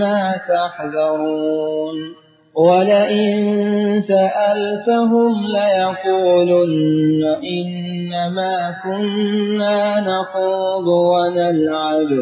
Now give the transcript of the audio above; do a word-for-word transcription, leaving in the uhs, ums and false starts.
ما تحذرون ولئن سألتهم ليقولن إنما كنا نخوض ونلعب